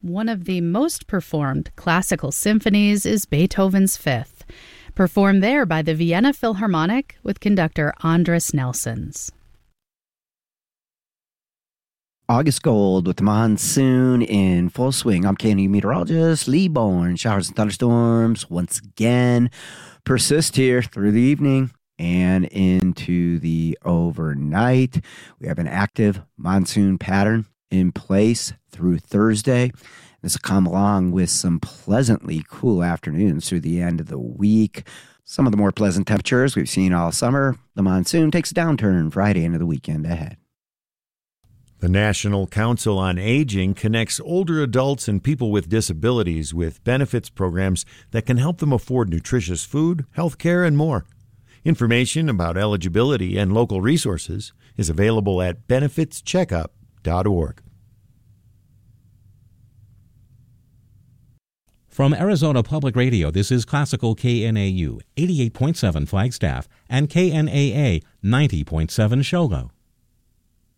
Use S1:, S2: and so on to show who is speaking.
S1: One of the most performed classical symphonies is Beethoven's Fifth, performed there by the Vienna Philharmonic with conductor Andris Nelsons.
S2: August Gold with the monsoon in full swing. I'm KNU meteorologist Lee Bourne. Showers and thunderstorms once again persist here through the evening and into the overnight. We have an active monsoon pattern in place through Thursday. This will come along with some pleasantly cool afternoons through the end of the week. Some of the more pleasant temperatures we've seen all summer. The monsoon takes a downturn Friday into the weekend ahead.
S3: The National Council on Aging connects older adults and people with disabilities with benefits programs that can help them afford nutritious food, health care, and more. Information about eligibility and local resources is available at benefitscheckup.org.
S4: From Arizona Public Radio, this is Classical KNAU 88.7 Flagstaff and KNAA 90.7 Shogo.